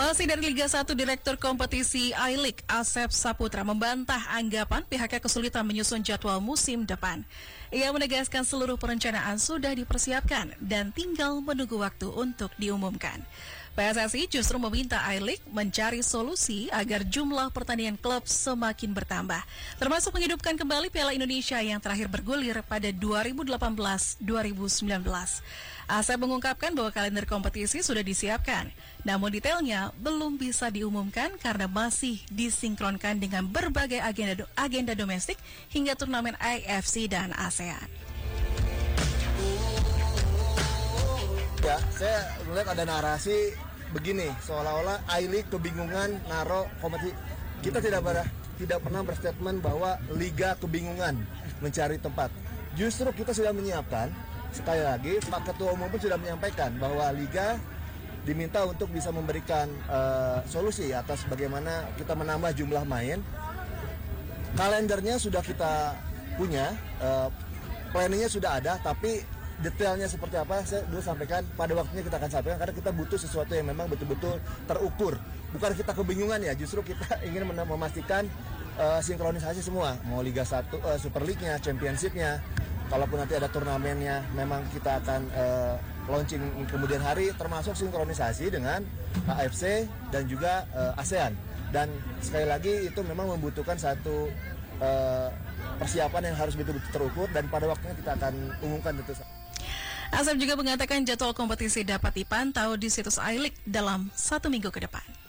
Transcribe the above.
Masih dari Liga 1, Direktur Kompetisi I-League Asep Saputra membantah anggapan pihaknya kesulitan menyusun jadwal musim depan. Ia menegaskan seluruh perencanaan sudah dipersiapkan dan tinggal menunggu waktu untuk diumumkan. PSSI justru meminta I-League mencari solusi agar jumlah pertandingan klub semakin bertambah, termasuk menghidupkan kembali Piala Indonesia yang terakhir bergulir pada 2018-2019. Asep mengungkapkan bahwa kalender kompetisi sudah disiapkan, namun detailnya belum bisa diumumkan karena masih disinkronkan dengan berbagai agenda domestik hingga turnamen AFC dan ASEAN. Ya, saya melihat ada narasi begini, seolah-olah I-League kebingungan naruh kompetisi. Kita tidak pernah berstatement bahwa Liga kebingungan mencari tempat. Justru kita sudah menyiapkan, sekali lagi Pak Ketua Umum pun sudah menyampaikan bahwa Liga diminta untuk bisa memberikan solusi atas bagaimana kita menambah jumlah main. Kalendernya sudah kita punya, planningnya sudah ada, tapi detailnya seperti apa saya dulu sampaikan, pada waktunya kita akan sampaikan karena kita butuh sesuatu yang memang betul-betul terukur. Bukan kita kebingungan ya, justru kita ingin memastikan sinkronisasi semua, mau Liga 1, Super League-nya, Championship-nya, kalaupun nanti ada turnamennya memang kita akan launching kemudian hari, termasuk sinkronisasi dengan AFC dan juga ASEAN. Dan sekali lagi itu memang membutuhkan satu persiapan yang harus betul-betul terukur dan pada waktunya kita akan umumkan tentu saja. Asep juga mengatakan jadwal kompetisi dapat dipantau di situs I-League dalam 1 minggu ke depan.